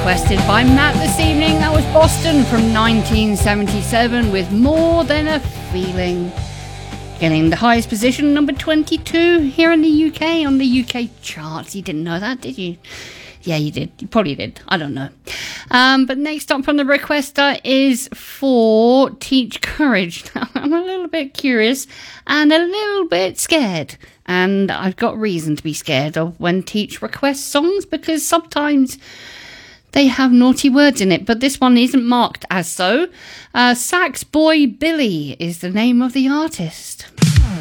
requested by Matt this evening. That was Boston from 1977 with More Than a Feeling. Getting the highest position, number 22 here in the UK on the UK charts. You didn't know that, did you? Yeah, you did. You probably did. I don't know. But next up from the requester is for Teach Courage. Now, I'm a little bit curious and a little bit scared. And I've got reason to be scared of when Teach requests songs because sometimes they have naughty words in it. But this one isn't marked as so. Sax Boy Billy is the name of the artist.